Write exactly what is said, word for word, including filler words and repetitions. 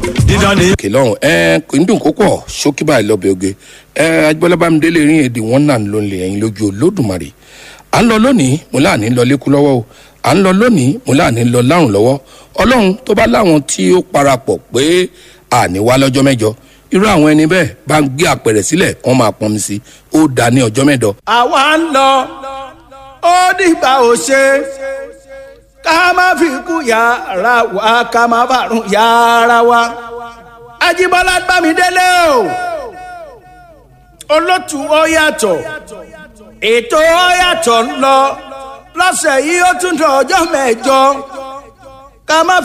dídán ni. kìlọ̀hún ẹ kò ń dùn kó pọ̀ ṣókí báyìí lọ́bẹ̀ oge ẹ agbọ́lábàmídélé rí èdè wọn náà ló ń lè ẹ̀yìn lójú olódùmarè à ń lọ lónìí mo láàní lọ lékú lọ́wọ́ o à ń lọ lónìí mo láàní lọ lárùn lọ́wọ́ ọlọ́run tó bá láwọn tí ó parapọ̀ pé àní wá lọ́jọ́ mẹ́jọ irú àwọn ẹni bẹ́ẹ̀ bá ń gbé àpẹẹrẹ sílẹ̀ wọ́n máa pọnmi sí ó dá ní ọjọ́ mẹ́jọ. àwa ń lọ ó dìgbà ò ṣe ká má fi kú yàrá wa ká má fàrùn yàrá wa. Ajíbọ́lá Bámidélé o olótù ó yàtọ̀ ètò ó yàtọ̀ ń lọ lọ́sẹ̀ yìí ó tún dọ̀ ọjọ́ mẹ́jọ ká má